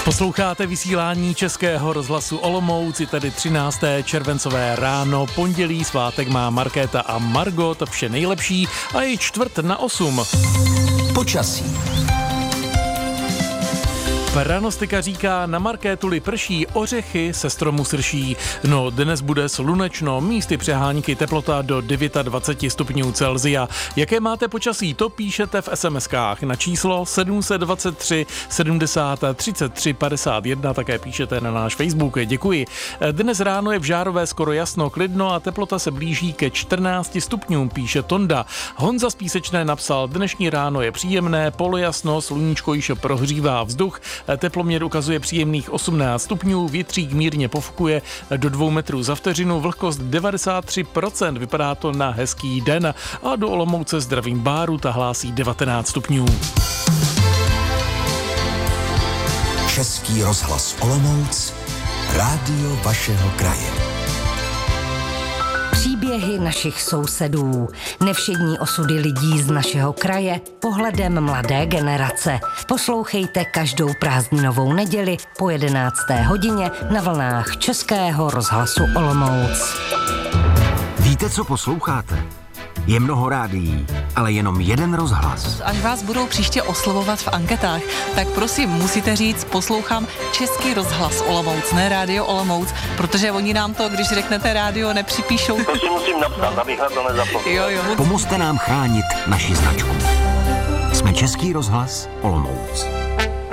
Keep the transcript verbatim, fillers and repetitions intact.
Posloucháte vysílání Českého rozhlasu Olomouc, je tedy třinácté červencové ráno, pondělí, svátek má Markéta a Margot, vše nejlepší a je čtvrt na osm. Počasí. Pranostika říká, na Markétuli prší, ořechy se stromu srší. No, dnes bude slunečno, místy přehánky, teplota do dvacet devět stupňů Celsia. Jaké máte počasí, to píšete v es em eskách na číslo sedm set dvacet tři sedmdesát třicet tři padesát jedna, také píšete na náš Facebook, děkuji. Dnes ráno je v Žárové skoro jasno, klidno a teplota se blíží ke čtrnácti stupňům, píše Tonda. Honza z Písečné napsal, dnešní ráno je příjemné, polojasno, sluníčko již prohřívá vzduch, teploměr ukazuje příjemných osmnáct stupňů, větřík mírně pofukuje do dvou metrů za vteřinu, vlhkost devadesát tři procent, vypadá to na hezký den a do Olomouce zdravím Báru, ta hlásí devatenáct stupňů. Český rozhlas Olomouc, rádio vašeho kraje. Příběhy našich sousedů, nevšední osudy lidí z našeho kraje, pohledem mladé generace. Poslouchejte každou prázdninovou neděli po jedenácté hodině na vlnách Českého rozhlasu Olomouc. Víte, co posloucháte? Je mnoho rádií, ale jenom jeden rozhlas. Až vás budou příště oslovovat v anketách, tak prosím, musíte říct, poslouchám Český rozhlas Olomouc, ne rádio Olomouc, protože oni nám to, když řeknete rádio, nepřipíšou. To si musím napsat, abych na to nezapomněl. Jo, jo. Pomozte nám chránit naši značku. Jsme Český rozhlas Olomouc.